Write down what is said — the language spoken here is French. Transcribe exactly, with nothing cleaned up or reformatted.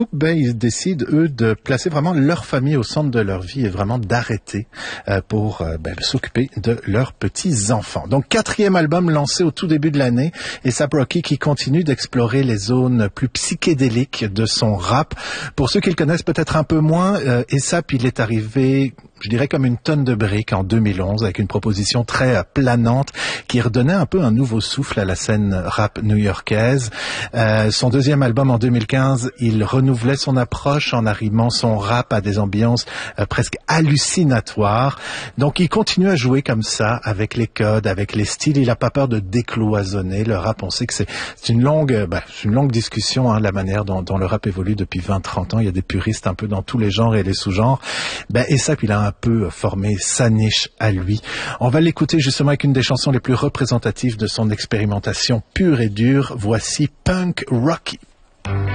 Ben, ils décident, eux, de placer vraiment leur famille au centre de leur vie et vraiment d'arrêter euh, pour euh, ben, s'occuper de leurs petits-enfants. Donc, quatrième album lancé au tout début de l'année, et A$ AP Rocky qui continue d'explorer les zones plus psychédéliques de son rap. Pour ceux qui le connaissent peut-être un peu moins, euh, A$ AP, il est arrivé, je dirais, comme une tonne de briques en deux mille onze, avec une proposition très euh, planante qui redonnait un peu un nouveau souffle à la scène rap new-yorkaise. Euh, son deuxième album en deux mille quinze, il renouvelait son approche en arrimant son rap à des ambiances euh, presque hallucinatoires. Donc, il continue à jouer comme ça, avec les codes, avec les styles. Il n'a pas peur de décloisonner. Le rap, on sait que c'est, c'est une longue, ben, c'est une longue discussion, hein, la manière dont, dont le rap évolue depuis vingt à trente ans. Il y a des puristes un peu dans tous les genres et les sous-genres. Ben, et ça, il a un peu formé sa niche à lui. On va l'écouter justement avec une des chansons les plus représentatives de son expérimentation pure et dure. Voici Punk Rocky.